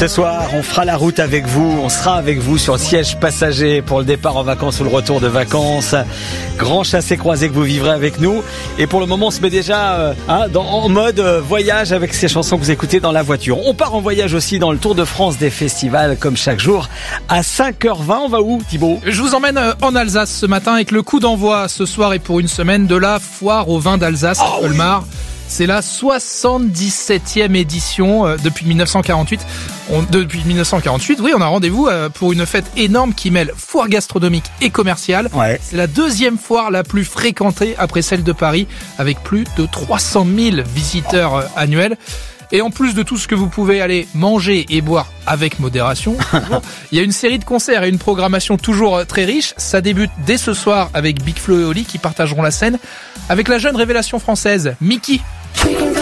Ce soir, on fera la route avec vous, on sera avec vous sur le siège passager pour le départ en vacances ou le retour de vacances. Grand chassé-croisé que vous vivrez avec nous. Et pour le moment, on se met déjà en mode voyage avec ces chansons que vous écoutez dans la voiture. On part en voyage aussi dans le Tour de France des festivals, comme chaque jour. À 5h20, on va où, Thibaut ? Je vous emmène en Alsace ce matin avec le coup d'envoi ce soir et pour une semaine de la foire au vin d'Alsace à Colmar. C'est la 77e édition depuis 1948. Depuis 1948, oui, on a rendez-vous pour une fête énorme qui mêle foire gastronomique et commerciale. Ouais. C'est la deuxième foire la plus fréquentée après celle de Paris, avec plus de 300 000 visiteurs annuels. Et en plus de tout ce que vous pouvez aller manger et boire avec modération, il y a une série de concerts et une programmation toujours très riche. Ça débute dès ce soir avec Big Flo et Oli qui partageront la scène avec la jeune révélation française, Mickey.